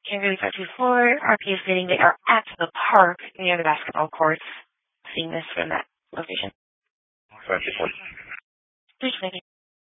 Kimberly 524, RP is stating they are at the park near the basketball courts. Seeing this from that location. 524. Please make it.